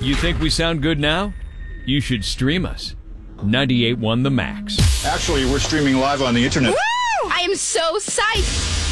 You think we sound good now? You should stream us. 98.1 The Max. Actually, we're streaming live on the internet. I am so psyched.